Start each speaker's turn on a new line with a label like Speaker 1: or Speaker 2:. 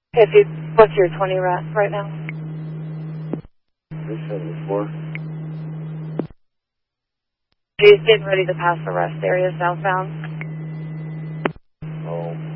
Speaker 1: If you, what's your 20 right now?
Speaker 2: 374.
Speaker 1: He's getting ready to pass the rest area southbound.
Speaker 2: Oh.